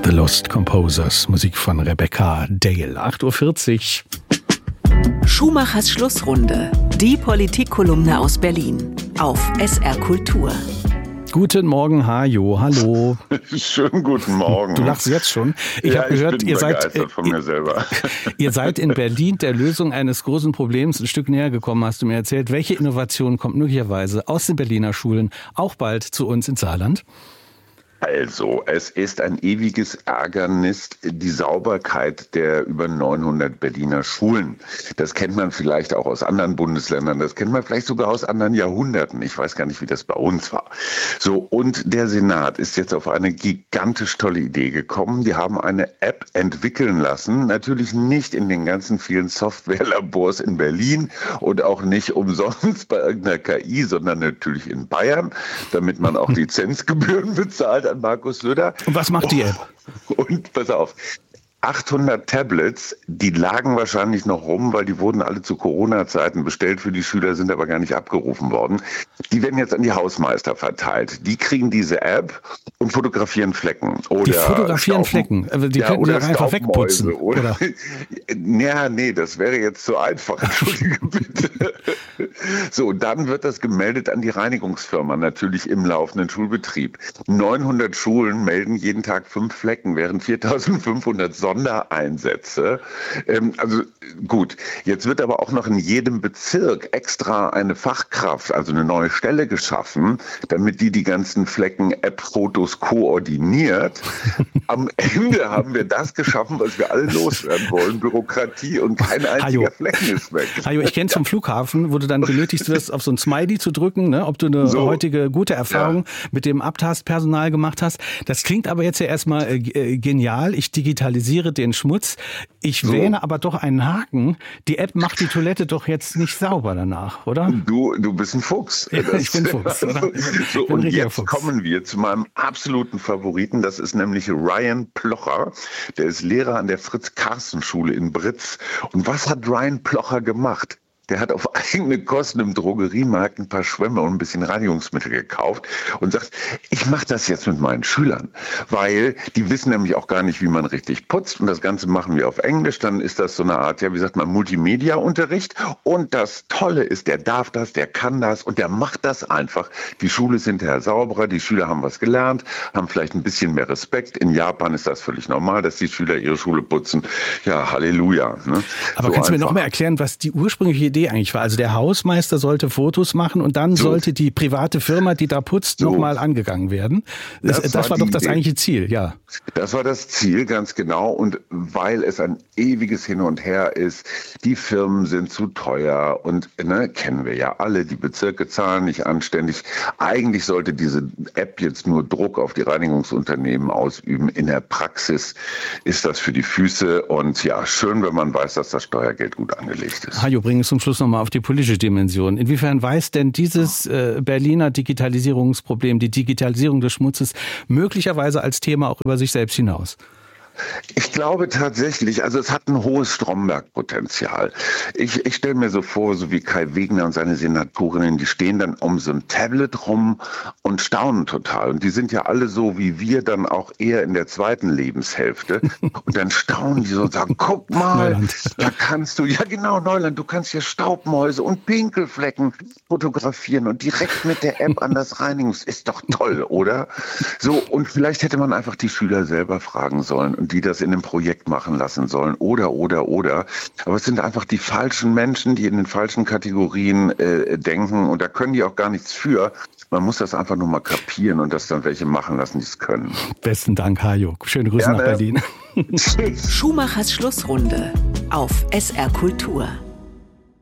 The Lost Composers, Musik von Rebecca Dale. 8.40 Uhr. Schumachers Schlussrunde. Die Politikkolumne aus Berlin. Auf SR Kultur. Guten Morgen, Hajo. Hallo. Schönen guten Morgen. Du lachst jetzt schon. Ich habe gehört, ihr seid von mir selber. Ihr seid in Berlin der Lösung eines großen Problems ein Stück näher gekommen, hast du mir erzählt. Welche Innovation kommt möglicherweise aus den Berliner Schulen auch bald zu uns ins Saarland? Also, es ist ein ewiges Ärgernis, die Sauberkeit der über 900 Berliner Schulen. Das kennt man vielleicht auch aus anderen Bundesländern, das kennt man vielleicht sogar aus anderen Jahrhunderten. Ich weiß gar nicht, wie das bei uns war. So, und der Senat ist jetzt auf eine gigantisch tolle Idee gekommen. Die haben eine App entwickeln lassen, natürlich nicht in den ganzen vielen Softwarelabors in Berlin und auch nicht umsonst bei irgendeiner KI, sondern natürlich in Bayern, damit man auch Lizenzgebühren bezahlt an Markus Söder. Und was macht die App? Und pass auf, 800 Tablets, die lagen wahrscheinlich noch rum, weil die wurden alle zu Corona-Zeiten bestellt für die Schüler, sind aber gar nicht abgerufen worden. Die werden jetzt an die Hausmeister verteilt. Die kriegen diese App und fotografieren Flecken. Oder die fotografieren Flecken? Also die könnten die doch einfach wegputzen. Oder? Ja, nee, das wäre jetzt zu einfach. Entschuldige bitte. So, dann wird das gemeldet an die Reinigungsfirma, natürlich im laufenden Schulbetrieb. 900 Schulen melden jeden Tag 5 Flecken, während 4.500 Sondereinsätze. Also gut, jetzt wird aber auch noch in jedem Bezirk extra eine Fachkraft, also eine neue Stelle geschaffen, damit die ganzen Flecken-App-Fotos koordiniert. Am Ende haben wir das geschaffen, was wir alle loswerden wollen, Bürokratie, und kein einziger Flecken ist weg. Hajo, ich kenne zum Flughafen, wo du dann benötigst, das auf so ein Smiley zu drücken, ne? Ob du eine heutige gute Erfahrung mit dem Abtastpersonal gemacht hast. Das klingt aber jetzt ja erstmal genial. Ich digitalisiere den Schmutz. Ich wähne aber doch einen Haken. Die App macht die Toilette doch jetzt nicht sauber danach, oder? Du bist ein Fuchs. Ja, ich bin Fuchs, oder? So, und jetzt kommen wir zu meinem absoluten Favoriten. Das ist nämlich Ryan Plocher. Der ist Lehrer an der Fritz-Karsten-Schule in Britz. Und was hat Ryan Plocher gemacht? Der hat auf eigene Kosten im Drogeriemarkt ein paar Schwämme und ein bisschen Reinigungsmittel gekauft und sagt, ich mache das jetzt mit meinen Schülern, weil die wissen nämlich auch gar nicht, wie man richtig putzt, und das Ganze machen wir auf Englisch. Dann ist das so eine Art, ja, wie sagt man, Multimedia-Unterricht, und das Tolle ist, der darf das, der kann das und der macht das einfach. Die Schule ist hinterher sauberer, die Schüler haben was gelernt, haben vielleicht ein bisschen mehr Respekt. In Japan ist das völlig normal, dass die Schüler ihre Schule putzen. Ja, Halleluja. Ne? Aber so kannst du mir noch mal erklären, was die ursprüngliche Idee eigentlich war? Also der Hausmeister sollte Fotos machen und dann sollte die private Firma, die da putzt, nochmal angegangen werden. Das war doch das eigentliche Ziel, ja. Das war das Ziel, ganz genau. Und weil es ein ewiges Hin und Her ist, die Firmen sind zu teuer und kennen wir ja alle, die Bezirke zahlen nicht anständig. Eigentlich sollte diese App jetzt nur Druck auf die Reinigungsunternehmen ausüben. In der Praxis ist das für die Füße, und ja, schön, wenn man weiß, dass das Steuergeld gut angelegt ist. Hajo, bringen wir zum Schluss nochmal auf die politische Dimension. Inwiefern weist denn dieses Berliner Digitalisierungsproblem, die Digitalisierung des Schmutzes, möglicherweise als Thema auch über sich selbst hinaus? Ich glaube tatsächlich, also es hat ein hohes Stromberg-Potenzial. Ich stelle mir so vor, so wie Kai Wegner und seine Senatorinnen, die stehen dann um so ein Tablet rum und staunen total. Und die sind ja alle so wie wir dann auch eher in der zweiten Lebenshälfte. Und dann staunen die so und sagen, guck mal, Neuland. Da kannst du, ja genau, Neuland, du kannst hier Staubmäuse und Pinkelflecken fotografieren und direkt mit der App an das Reinigungs... Ist doch toll, oder? So, und vielleicht hätte man einfach die Schüler selber fragen sollen, die das in einem Projekt machen lassen sollen, oder. Aber es sind einfach die falschen Menschen, die in den falschen Kategorien denken, und da können die auch gar nichts für. Man muss das einfach nur mal kapieren und das dann welche machen lassen, die es können. Besten Dank, Hajo. Schöne Grüße nach Berlin. Schumachers Schlussrunde auf SR Kultur.